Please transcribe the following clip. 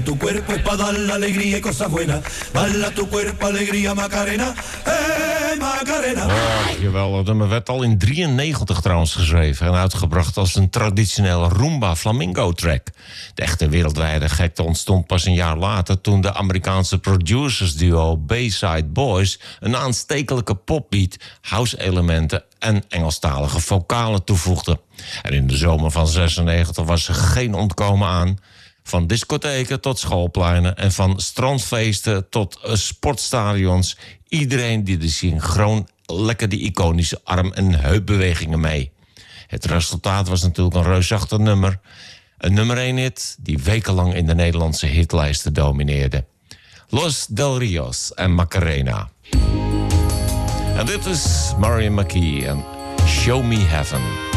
Tu cuerpo es para dar la alegría y cosas buenas. Bala tu cuerpo alegría Macarena. Macarena. Oh, jawel, dat nummer werd al in 1993 trouwens geschreven en uitgebracht als een traditionele rumba flamingo track. De echte wereldwijde gekte ontstond pas een jaar later toen de Amerikaanse producersduo Bayside Boys een aanstekelijke popbeat, house-elementen en Engelstalige vocalen toevoegde. En in de zomer van 96 was er geen ontkomen aan. Van discotheken tot schoolpleinen en van strandfeesten tot sportstadions. Iedereen die de synchroon lekker die iconische arm- en heupbewegingen mee. Het resultaat was natuurlijk een reusachtig nummer. Een nummer 1 hit die wekenlang in de Nederlandse hitlijsten domineerde. Los Del Rios en Macarena. En dit is Marian McKee en Show Me Heaven.